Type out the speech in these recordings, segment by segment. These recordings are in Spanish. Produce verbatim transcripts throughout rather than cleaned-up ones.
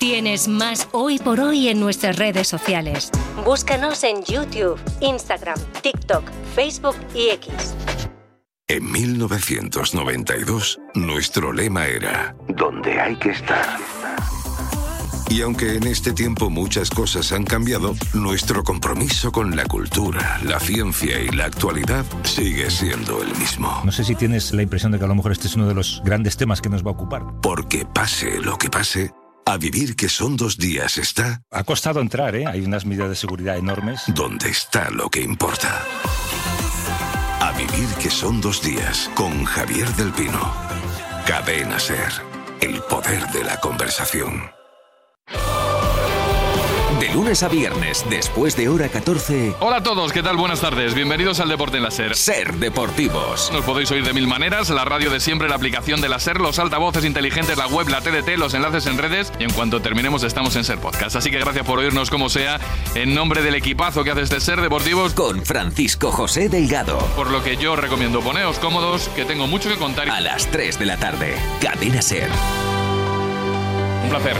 Tienes más Hoy por Hoy en nuestras redes sociales. Búscanos en YouTube, Instagram, TikTok, Facebook y X. En mil novecientos noventa y dos, nuestro lema era «Donde hay que estar». Y aunque en este tiempo muchas cosas han cambiado, nuestro compromiso con la cultura, la ciencia y la actualidad sigue siendo el mismo. No sé si tienes la impresión de que a lo mejor este es uno de los grandes temas que nos va a ocupar. Porque pase lo que pase, a vivir que son dos días está... Ha costado entrar, ¿eh? Hay unas medidas de seguridad enormes. Donde está lo que importa. A vivir que son dos días con Javier del Pino. Cadena SER. El poder de la conversación. De lunes a viernes, después de hora catorce... Hola a todos, ¿qué tal? Buenas tardes. Bienvenidos al Deporte en la SER. SER Deportivos. Nos podéis oír de mil maneras, la radio de siempre, la aplicación de la SER, los altavoces inteligentes, la web, la T D T, los enlaces en redes y en cuanto terminemos estamos en SER Podcast. Así que gracias por oírnos como sea, en nombre del equipazo que hace este SER Deportivos. Con Francisco José Delgado. Por lo que yo recomiendo poneos cómodos, que tengo mucho que contar. A las tres de la tarde, Cadena SER. Un placer.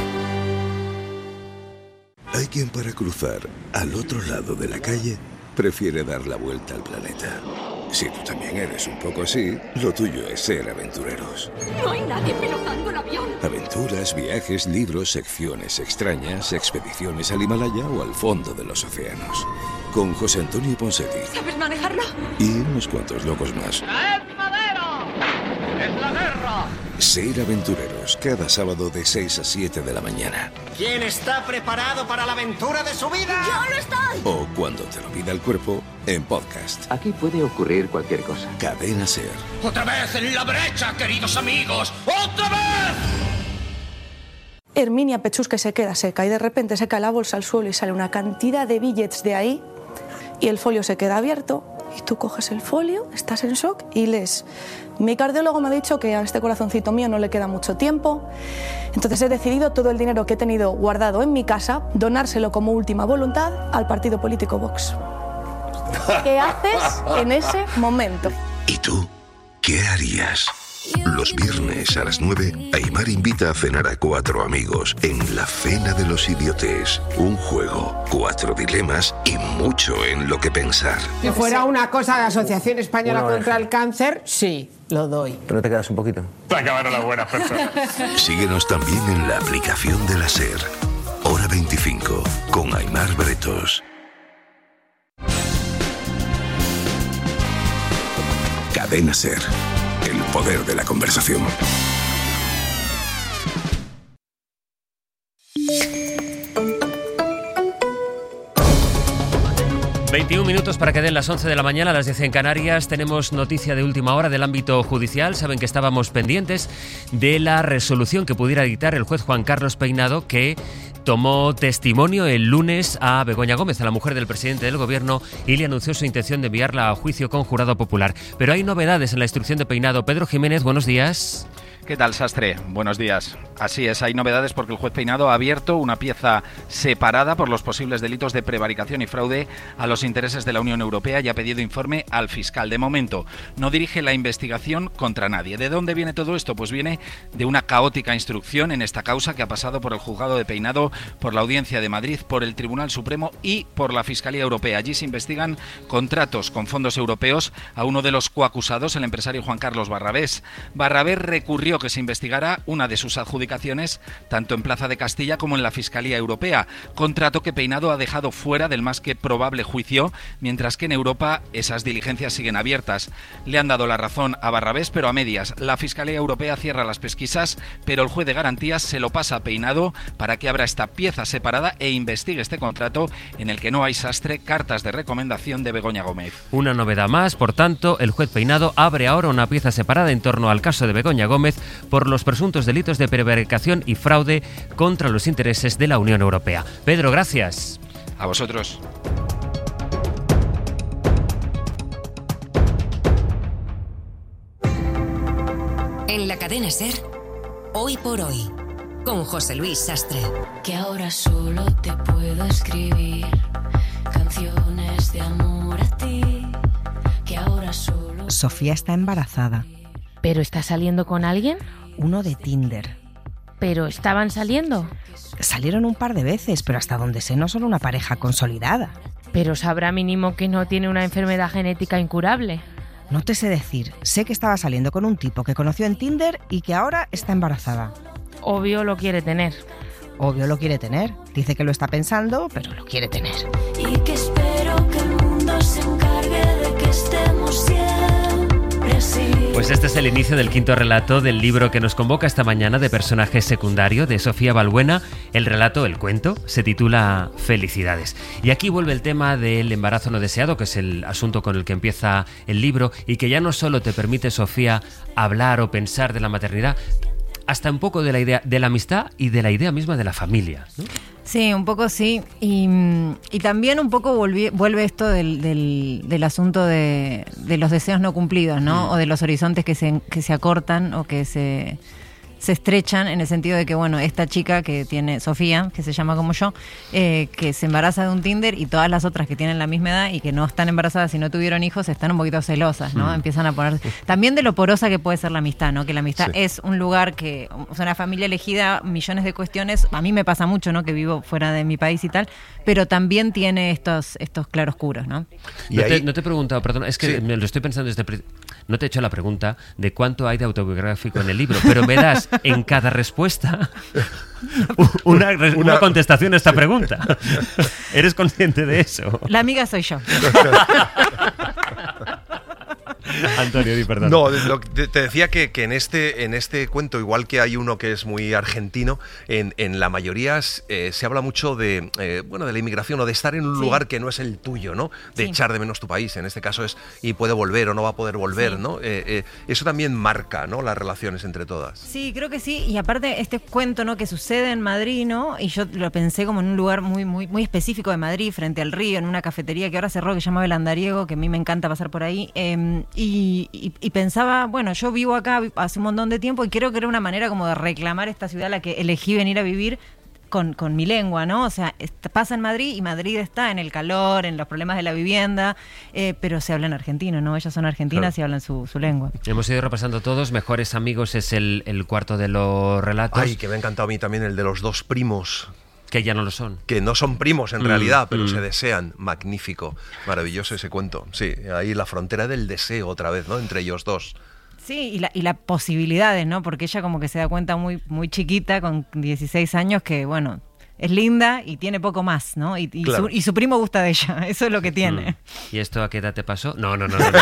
Hay quien para cruzar al otro lado de la calle prefiere dar la vuelta al planeta. Si tú también eres un poco así, lo tuyo es ser aventureros. No hay nadie pilotando el avión. Aventuras, viajes, libros, secciones extrañas, expediciones al Himalaya o al fondo de los océanos. Con José Antonio Ponseti. ¿Sabes manejarlo? Y unos cuantos locos más. ¡Traed madera! ¡Es la guerra! Ser aventureros, cada sábado de seis a siete de la mañana. ¿Quién está preparado para la aventura de su vida? ¡Yo no estoy! O cuando te lo pida el cuerpo, en podcast. Aquí puede ocurrir cualquier cosa. Cadena SER. ¡Otra vez en la brecha, queridos amigos! ¡Otra vez! Herminia Pechusca se queda seca y de repente se cae la bolsa al suelo y sale una cantidad de billets de ahí y el folio se queda abierto y tú coges el folio, estás en shock y lees. Mi cardiólogo me ha dicho que a este corazoncito mío no le queda mucho tiempo, entonces he decidido todo el dinero que he tenido guardado en mi casa, donárselo como última voluntad al partido político Vox. ¿Qué haces en ese momento? ¿Y tú qué harías? Los viernes a las nueve, Aimar invita a cenar a cuatro amigos en La Cena de los Idiotes. Un juego, cuatro dilemas y mucho en lo que pensar. Si fuera una cosa de Asociación Española contra el Cáncer, sí, lo doy. ¿Tú no te quedas un poquito? Te acabaron las buenas personas. Síguenos también en la aplicación de la SER. Hora veinticinco, con Aimar Bretos. Cadena SER. El poder de la conversación. veintiún minutos para que den las once de la mañana, a las diez en Canarias. Tenemos noticia de última hora del ámbito judicial. Saben que estábamos pendientes de la resolución que pudiera dictar el juez Juan Carlos Peinado, que tomó testimonio el lunes a Begoña Gómez, a la mujer del presidente del gobierno, y le anunció su intención de enviarla a juicio con jurado popular. Pero hay novedades en la instrucción de Peinado. Pedro Jiménez, buenos días. ¿Qué tal, Sastre? Buenos días. Así es, hay novedades porque el juez Peinado ha abierto una pieza separada por los posibles delitos de prevaricación y fraude a los intereses de la Unión Europea y ha pedido informe al fiscal. De momento, no dirige la investigación contra nadie. ¿De dónde viene todo esto? Pues viene de una caótica instrucción en esta causa que ha pasado por el juzgado de Peinado, por la Audiencia de Madrid, por el Tribunal Supremo y por la Fiscalía Europea. Allí se investigan contratos con fondos europeos a uno de los coacusados, el empresario Juan Carlos Barrabés. Barrabés recurrió que se investigara una de sus adjudicaciones tanto en Plaza de Castilla como en la Fiscalía Europea, contrato que Peinado ha dejado fuera del más que probable juicio, mientras que en Europa esas diligencias siguen abiertas. Le han dado la razón a Barrabés, pero a medias. La Fiscalía Europea cierra las pesquisas, pero el juez de garantías se lo pasa a Peinado para que abra esta pieza separada e investigue este contrato en el que no hay sastre, cartas de recomendación de Begoña Gómez. Una novedad más, por tanto, el juez Peinado abre ahora una pieza separada en torno al caso de Begoña Gómez por los presuntos delitos de prevaricación y fraude contra los intereses de la Unión Europea. Pedro, gracias. A vosotros. En la cadena SER, Hoy por Hoy, con José Luis Sastre. Que ahora solo te puedo escribir canciones de amor a ti. Que ahora solo... Sofía está embarazada. ¿Pero está saliendo con alguien? Uno de Tinder. ¿Pero estaban saliendo? Salieron un par de veces, pero hasta donde sé no son una pareja consolidada. Pero sabrá mínimo que no tiene una enfermedad genética incurable. No te sé decir. Sé que estaba saliendo con un tipo que conoció en Tinder y que ahora está embarazada. Obvio lo quiere tener. Obvio lo quiere tener. Dice que lo está pensando, pero lo quiere tener. Y que espero que el mundo se encargue de que estemos siempre así. Pues este es el inicio del quinto relato del libro que nos convoca esta mañana de personaje secundario de Sofía Balbuena. El relato, el cuento, se titula Felicidades. Y aquí vuelve el tema del embarazo no deseado, que es el asunto con el que empieza el libro y que ya no solo te permite, Sofía, hablar o pensar de la maternidad, hasta un poco de la idea de la amistad y de la idea misma de la familia, ¿no? Sí, un poco sí. Y, y también un poco volví, vuelve esto del, del, del asunto de, de los deseos no cumplidos, ¿no? Mm. O de los horizontes que se, que se acortan o que se, se estrechan, en el sentido de que, bueno, esta chica que tiene, Sofía, que se llama como yo, eh, que se embaraza de un Tinder, y todas las otras que tienen la misma edad y que no están embarazadas y no tuvieron hijos están un poquito celosas, ¿no? Mm. Empiezan a poner... También de lo porosa que puede ser la amistad, ¿no? Que la amistad sí. es un lugar que... O sea, una familia elegida, millones de cuestiones. A mí me pasa mucho, ¿no? Que vivo fuera de mi país y tal, pero también tiene estos, estos claroscuros, ¿no? ¿Y no, ahí... te, no te he preguntado, perdón, es que sí. me lo estoy pensando desde... No te he hecho la pregunta de cuánto hay de autobiográfico en el libro, pero me das en cada respuesta una, una, una contestación a esta pregunta. ¿Eres consciente de eso? La amiga soy yo. Antonio, di perdón. No, lo, te decía que, que en este en este cuento, igual que hay uno que es muy argentino, en, en la mayoría eh, se habla mucho de eh, bueno de la inmigración o de estar en un sí. lugar que no es el tuyo, ¿no? De sí. echar de menos tu país. En este caso es y puede volver o no va a poder volver, sí. ¿no? Eh, eh, eso también marca, ¿no? Las relaciones entre todas. Sí, creo que sí. Y aparte este cuento, ¿no? Que sucede en Madrid, ¿no? Y yo lo pensé como en un lugar muy muy muy específico de Madrid, frente al río, en una cafetería que ahora cerró, que se llamaba El Andariego, que a mí me encanta pasar por ahí. Eh, Y, y, y pensaba, bueno, yo vivo acá hace un montón de tiempo y creo que era una manera como de reclamar esta ciudad a la que elegí venir a vivir con, con mi lengua, ¿no? O sea, está, pasa en Madrid y Madrid está en el calor, en los problemas de la vivienda, eh, pero se habla en argentino, ¿no? Ellas son argentinas claro. y hablan su, su lengua. Hemos ido repasando todos. Mejores amigos es el, el cuarto de los relatos. Ay, que me ha encantado a mí también el de los dos primos. Que ya no lo son. Que no son primos en mm, realidad, pero mm. se desean. Magnífico, maravilloso ese cuento. Sí, ahí la frontera del deseo otra vez, ¿no? Entre ellos dos. Sí, y, la, y las posibilidades, ¿no? Porque ella como que se da cuenta muy, muy chiquita, con dieciséis años, que bueno... es linda y tiene poco más, ¿no? Y, y, claro. su, y su primo gusta de ella, eso es lo que tiene. ¿Y esto a qué edad te pasó? No, no, no, no. no.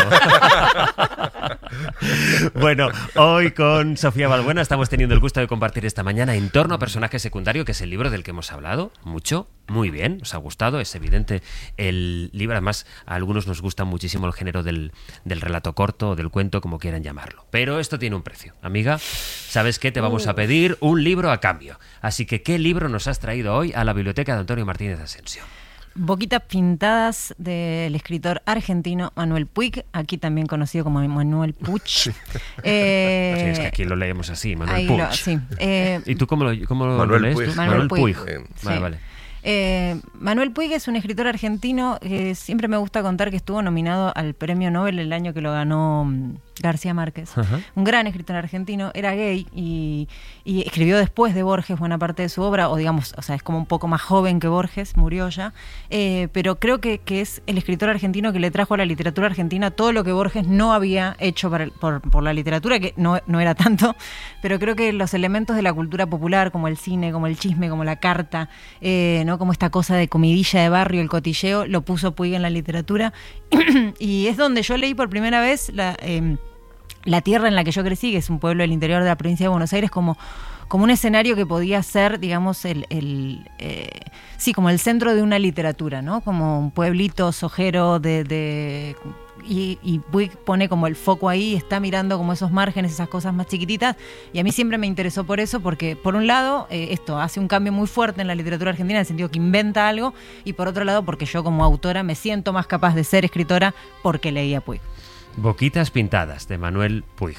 Bueno, hoy con Sofía Balbuena estamos teniendo el gusto de compartir esta mañana En torno a personaje secundario, que es el libro del que hemos hablado mucho, muy bien, nos ha gustado, es evidente el libro. Además, a algunos nos gusta muchísimo el género del, del relato corto o del cuento, como quieran llamarlo. Pero esto tiene un precio. Amiga, ¿sabes qué? Te vamos a pedir un libro a cambio. Así que, ¿qué libro nos has traído hoy a la biblioteca de Antonio Martínez Asensio? Boquitas pintadas del escritor argentino Manuel Puig, aquí también conocido como Manuel Puig. Sí. Eh, sí, es que aquí lo leemos así, Manuel Puig. Lo, sí. eh, ¿Y tú cómo lo, cómo Manuel lo lees? Puig. Tú? Manuel, Manuel Puig. Puig. Eh, sí. Vale, vale. Eh, Manuel Puig es un escritor argentino que siempre me gusta contar que estuvo nominado al Premio Nobel el año que lo ganó García Márquez. Uh-huh. Un gran escritor argentino, era gay y, y escribió después de Borges buena parte de su obra, o digamos, o sea, es como un poco más joven que Borges, murió ya, eh, pero creo que, que es el escritor argentino que le trajo a la literatura argentina todo lo que Borges no había hecho para el, por, por la literatura, que no, no era tanto, pero creo que los elementos de la cultura popular, como el cine, como el chisme, como la carta, eh, ¿no? Como esta cosa de comidilla de barrio, el cotilleo, lo puso Puig en la literatura y es donde yo leí por primera vez la, eh, la tierra en la que yo crecí, que es un pueblo del interior de la provincia de Buenos Aires, como, como un escenario que podía ser, digamos, el, el eh, sí, como el centro de una literatura, ¿no? Como un pueblito sojero de... de Y, y Puig pone como el foco ahí, está mirando como esos márgenes, esas cosas más chiquititas, y a mí siempre me interesó por eso, porque por un lado eh, esto hace un cambio muy fuerte en la literatura argentina, en el sentido que inventa algo, y por otro lado porque yo como autora me siento más capaz de ser escritora porque leía Puig. Boquitas pintadas, de Manuel Puig.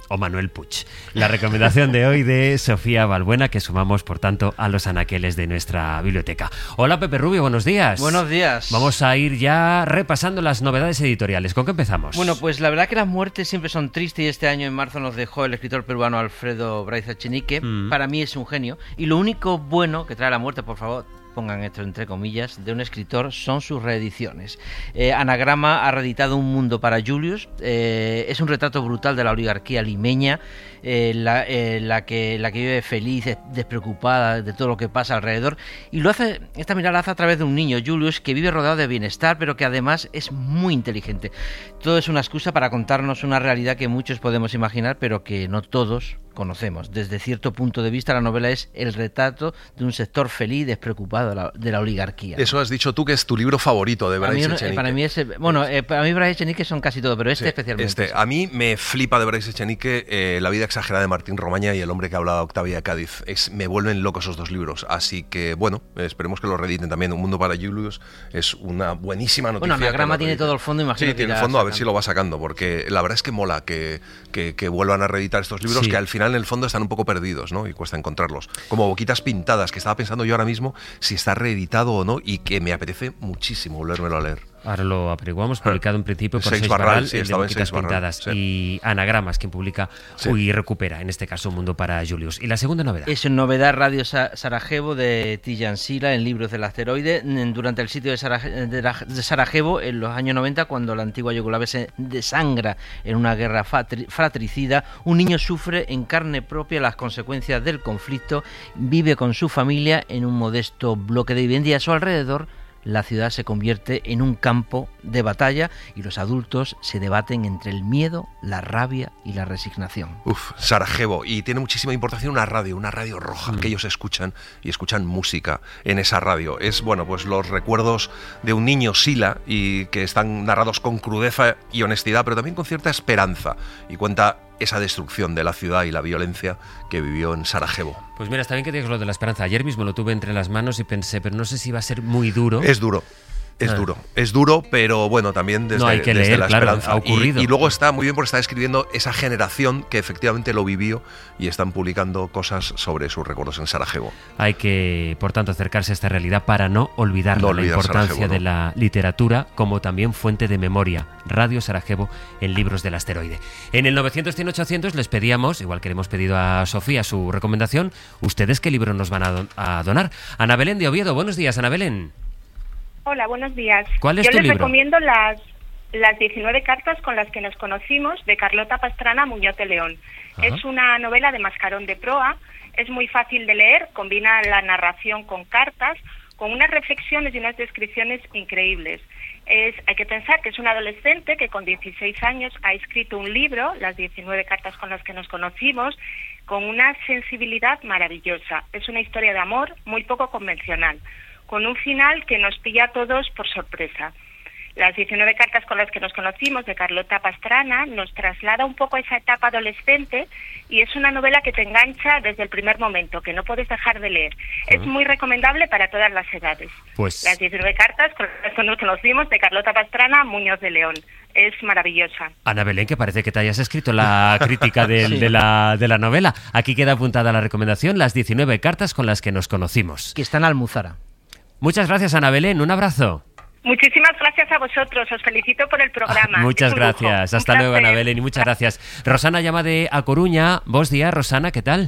o Manuel Puig. La recomendación de hoy de Sofía Balbuena, que sumamos, por tanto, a los anaqueles de nuestra biblioteca. Hola, Pepe Rubio, buenos días. Buenos días. Vamos a ir ya repasando las novedades editoriales. ¿Con qué empezamos? Bueno, pues la verdad que las muertes siempre son tristes y este año en marzo nos dejó el escritor peruano Alfredo Bryce Echenique. Mm. Para mí es un genio. Y lo único bueno que trae la muerte, por favor, pongan esto entre comillas, de un escritor son sus reediciones. Eh, Anagrama ha reeditado Un mundo para Julius. Eh, es un retrato brutal de la oligarquía limeña, eh, la, eh, la, que, la que vive feliz, despreocupada de todo lo que pasa alrededor. Y lo hace, esta mirada la hace a través de un niño, Julius, que vive rodeado de bienestar, pero que además es muy inteligente. Todo es una excusa para contarnos una realidad que muchos podemos imaginar, pero que no todos conocemos. Desde cierto punto de vista, la novela es el retrato de un sector feliz, despreocupado de la, de la oligarquía. Eso has dicho tú, que es tu libro favorito de Bryce Echenique. Para mí es, bueno, eh, para mí Bryce Echenique son casi todo, pero este sí, especialmente. Este, a mí me flipa de Bryce Echenique eh, La vida exagerada de Martín Romaña y El hombre que hablaba Octavia Cádiz. Es, me vuelven locos esos dos libros. Así que, bueno, esperemos que lo reediten también. Un mundo para Julius es una buenísima noticia. Bueno, Anagrama tiene todo el fondo, imagino. Sí, tiene el fondo, a ver si lo va sacando, porque la verdad es que mola que, que, que vuelvan a reeditar estos libros, sí, que al final en el fondo están un poco perdidos, ¿no? Y cuesta encontrarlos. Como Boquitas pintadas, que estaba pensando yo ahora mismo si está reeditado o no, y que me apetece muchísimo volvérmelo a leer. Ahora lo averiguamos, publicado en principio por Seix Barral, sí, el de Boquitas pintadas, sí, y Anagramas, quien publica, sí, y recupera, en este caso, Un mundo para Julius. ¿Y la segunda novedad? Es una novedad Radio Sarajevo de Tijan Sila en Libros del Asteroide. Durante el sitio de, Saraj de Sarajevo, en los años noventa, cuando la antigua Yugoslavia se desangra en una guerra fratricida, un niño sufre en carne propia las consecuencias del conflicto, vive con su familia en un modesto bloque de vivienda y a su alrededor la ciudad se convierte en un campo de batalla y los adultos se debaten entre el miedo, la rabia y la resignación. Uf, Sarajevo. Y tiene muchísima importancia una radio, una radio roja, mm. que ellos escuchan y escuchan música en esa radio. Es, bueno, pues los recuerdos de un niño, Sila, y que están narrados con crudeza y honestidad, pero también con cierta esperanza. Y cuenta esa destrucción de la ciudad y la violencia que vivió en Sarajevo. Pues mira, está bien que digas lo de la esperanza. Ayer mismo lo tuve entre las manos y pensé, pero no sé si va a ser muy duro. Es duro. Es ah. duro, es duro, pero bueno, también desde, no, hay que desde leer, la claro, esperanza. Ha ocurrido. Y, y luego está muy bien porque está describiendo esa generación que efectivamente lo vivió y están publicando cosas sobre sus recuerdos en Sarajevo. Hay que, por tanto, acercarse a esta realidad para no olvidar no la importancia Sarajevo, ¿no? de la literatura como también fuente de memoria. Radio Sarajevo en Libros del Asteroide. En el novecientos cien ochocientos les pedíamos, igual que le hemos pedido a Sofía su recomendación, ¿ustedes qué libro nos van a, don a donar? Ana Belén de Oviedo, buenos días, Ana Belén. Hola, buenos días. ¿Cuál es Yo tu les libro? recomiendo las, las diecinueve cartas con las que nos conocimos, de Carlota Pastrana Muñoz de León. Ajá. Es una novela de mascarón de proa, es muy fácil de leer, combina la narración con cartas, con unas reflexiones y unas descripciones increíbles. Es, hay que pensar que es un adolescente que con dieciséis años ha escrito un libro, las diecinueve cartas con las que nos conocimos, con una sensibilidad maravillosa. Es una historia de amor muy poco convencional, con un final que nos pilla a todos por sorpresa. Las diecinueve cartas con las que nos conocimos, de Carlota Pastrana, nos traslada un poco a esa etapa adolescente y es una novela que te engancha desde el primer momento, que no puedes dejar de leer. Uh-huh. Es muy recomendable para todas las edades. Pues... Las diecinueve cartas con las que nos conocimos, de Carlota Pastrana Muñoz de León. Es maravillosa. Ana Belén, que parece que te hayas escrito la crítica del, sí. de, la, de la novela. Aquí queda apuntada la recomendación, las diecinueve cartas con las que nos conocimos. Que está en Almuzara. Muchas gracias, Ana Belén. Un abrazo. Muchísimas gracias a vosotros. Os felicito por el programa. Ah, muchas gracias. Lujo. Hasta luego, Ana Belén, y muchas gracias. Rosana llama de A Coruña. Buenos días, Rosana, ¿qué tal?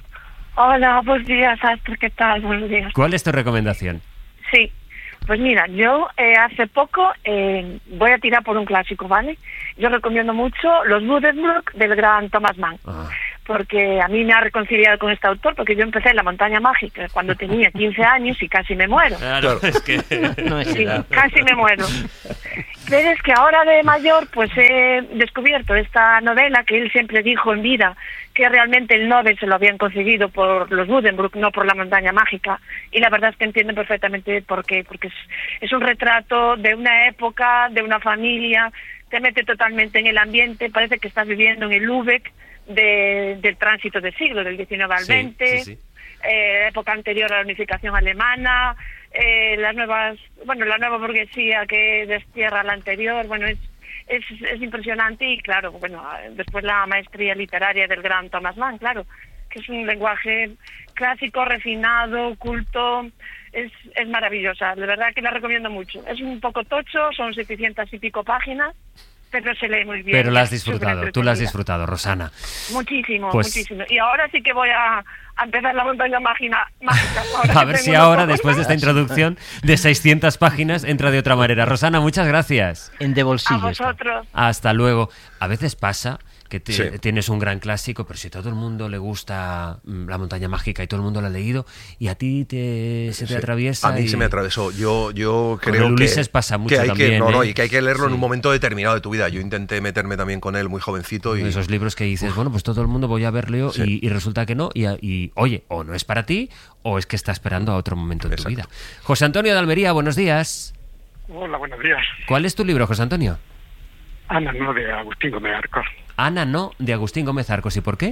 Hola, buenos días, Astrid, ¿qué tal? Buenos días. ¿Cuál es tu recomendación? Sí, pues mira, yo eh, hace poco eh, voy a tirar por un clásico, ¿vale? Yo recomiendo mucho Los Buddenbrook del gran Thomas Mann. Ah. Porque a mí me ha reconciliado con este autor, porque yo empecé en La montaña mágica cuando tenía quince años y casi me muero. Claro, es que no es sí, casi me muero. Pero es que ahora de mayor pues he descubierto esta novela que él siempre dijo en vida, que realmente el Nobel se lo habían conseguido por los Buddenbrook, no por La montaña mágica, y la verdad es que entiendo perfectamente por qué, porque es, es un retrato de una época, de una familia, te mete totalmente en el ambiente, parece que estás viviendo en el Lübeck, De, del tránsito de siglo, del diecinueve al veinte, sí, sí, sí. Eh, época anterior a la unificación alemana, eh, las nuevas, bueno, la nueva burguesía que destierra la anterior, bueno, es, es, es impresionante y claro, bueno, después la maestría literaria del gran Thomas Mann, claro, que es un lenguaje clásico, refinado, culto, es, es maravillosa, de verdad que la recomiendo mucho. Es un poco tocho, son setecientas y pico páginas, pero se lee muy bien. Pero la has disfrutado, tú la has disfrutado, Rosana. Muchísimo, pues, muchísimo. Y ahora sí que voy a, a empezar la montaña mágica. A ver si ahora, después de esta introducción de seiscientas páginas, entra de otra manera. Rosana, muchas gracias. En de bolsillo. A vosotros. Hasta luego. A veces pasa que te, sí. tienes un gran clásico, pero si todo el mundo le gusta La montaña mágica y todo el mundo lo ha leído, y a ti te, se te sí. atraviesa... A mí y... se me atravesó. Yo, yo Con creo el Ulises que, pasa mucho que hay también, que, no, ¿eh? no, y que hay que leerlo sí. en un momento determinado de tu vida. Yo intenté meterme también con él muy jovencito. Y... Esos libros que dices, bueno, pues todo el mundo voy a verlo sí. y, y resulta que no, y, y oye, o no es para ti, o es que está esperando a otro momento de tu vida. José Antonio de Almería, buenos días. Hola, buenos días. ¿Cuál es tu libro, José Antonio? Ana, no, de Agustín Gómez Arcos. Ana, no, de Agustín Gómez Arcos. ¿Y por qué?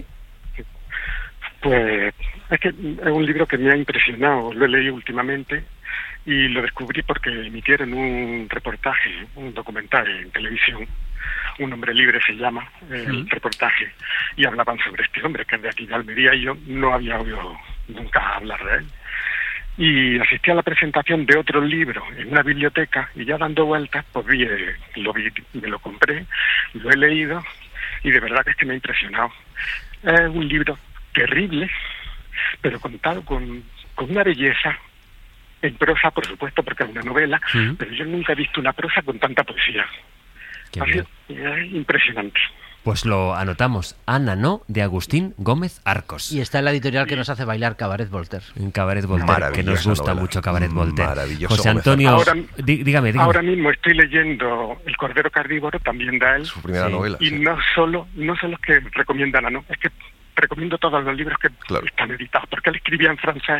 Pues es que es un libro que me ha impresionado, lo he leído últimamente y lo descubrí porque emitieron un reportaje, un documental en televisión. Un hombre libre se llama el sí. reportaje, y hablaban sobre este hombre que es de aquí de Almería y yo no había oído nunca hablar de él. Y asistí a la presentación de otro libro en una biblioteca y ya dando vueltas, pues vi, eh, lo vi, me lo compré, lo he leído y de verdad que es que me ha impresionado. Es un libro terrible, pero contado con, con una belleza, en prosa por supuesto porque es una novela, sí. pero yo nunca he visto una prosa con tanta poesía. Qué ha sido eh, impresionante. Pues lo anotamos. Ana, no, de Agustín Gómez Arcos. Y está en la editorial que nos hace bailar Cabaret Voltaire. En Cabaret Voltaire, que nos gusta novela. mucho Cabaret Voltaire. Maravilloso. José Antonio, ahora, dí, dígame, dígame. Ahora mismo estoy leyendo El Cordero Carnívoro, también da él. Su primera sí. novela. Y sí. no solo no solo es que recomienda Ana, no, es que recomiendo todos los libros que claro. están editados, porque él escribía en francés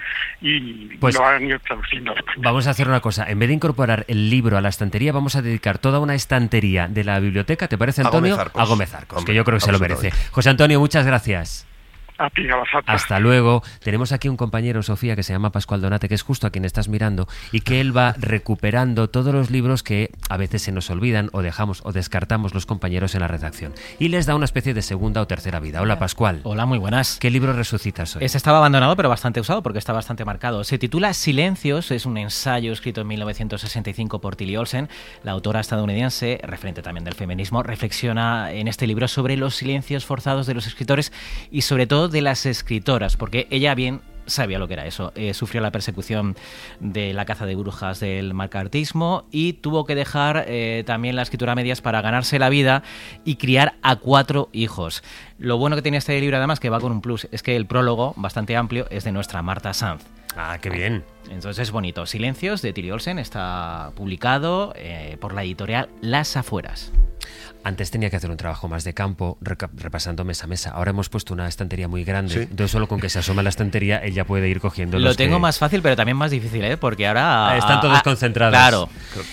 y pues lo han ido traduciendo. Vamos a hacer una cosa, en vez de incorporar el libro a la estantería, vamos a dedicar toda una estantería de la biblioteca, ¿te parece, Antonio? A Gómez Arcos, a Gómez Arcos que yo creo que se lo merece. José Antonio, muchas gracias. A ti, a vosotros. Hasta luego. Tenemos aquí un compañero, Sofía, que se llama Pascual Donate, que es justo a quien estás mirando, y que él va recuperando todos los libros que a veces se nos olvidan o dejamos o descartamos los compañeros en la redacción. Y les da una especie de segunda o tercera vida. Hola, Pascual. Hola, muy buenas. ¿Qué libro resucitas hoy? Ese estaba abandonado, pero bastante usado, porque está bastante marcado. Se titula Silencios, es un ensayo escrito en mil novecientos sesenta y cinco por Tilly Olsen. La autora estadounidense, referente también del feminismo, reflexiona en este libro sobre los silencios forzados de los escritores y sobre todo de las escritoras, porque ella bien sabía lo que era eso. Eh, sufrió la persecución de la caza de brujas del macartismo y tuvo que dejar eh, también la escritura a medias para ganarse la vida y criar a cuatro hijos. Lo bueno que tiene este libro, además, que va con un plus, es que el prólogo, bastante amplio, es de nuestra Marta Sanz. Ah, qué bien. Entonces es bonito. Silencios, de Tilly Olsen, está publicado eh, por la editorial Las Afueras. Antes tenía que hacer un trabajo más de campo, repasando mesa a mesa. Ahora hemos puesto una estantería muy grande. ¿Sí? Entonces solo con que se asoma la estantería, él ya puede ir cogiendo Lo los tengo que... más fácil, pero también más difícil, ¿eh? Porque ahora... Están todos ah, concentrados. Claro.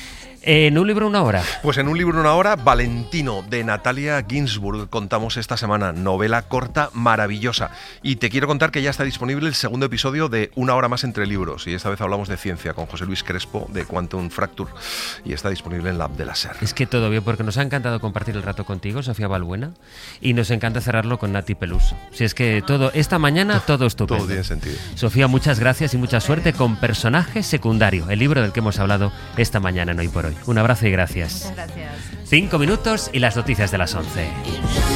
En un libro una hora. Pues en un libro una hora, Valentino, de Natalia Ginsburg, contamos esta semana, novela corta maravillosa. Y te quiero contar que ya está disponible el segundo episodio de Una hora más entre libros. Y esta vez hablamos de ciencia con José Luis Crespo, de Quantum Fracture. Y está disponible en la app de la SER. Es que todo bien, porque nos ha encantado compartir el rato contigo, Sofía Balbuena. Y nos encanta cerrarlo con Nati Peluso. Si es que todo, esta mañana todo estupendo. Todo tiene sentido. Sofía, muchas gracias y mucha suerte con Personaje Secundario, el libro del que hemos hablado esta mañana en Hoy por Hoy. Un abrazo y gracias. Muchas gracias. Cinco minutos y las noticias de las once.